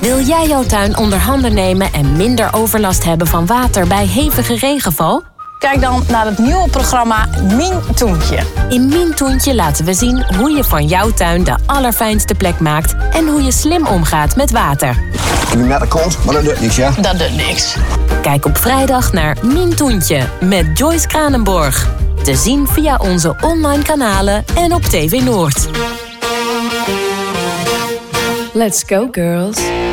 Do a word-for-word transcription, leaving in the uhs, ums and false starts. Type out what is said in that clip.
Wil jij jouw tuin onder handen nemen en minder overlast hebben van water bij hevige regenval? Kijk dan naar het nieuwe programma Mien Toentje. In Mien Toentje laten we zien hoe je van jouw tuin de allerfijnste plek maakt en hoe je slim omgaat met water. Ik ben naar de kont, maar dat doet niks, ja? Dat doet niks. Kijk op vrijdag naar Mien Toentje met Joyce Kranenborg. Te zien via onze online kanalen en op T V Noord. Let's go, girls.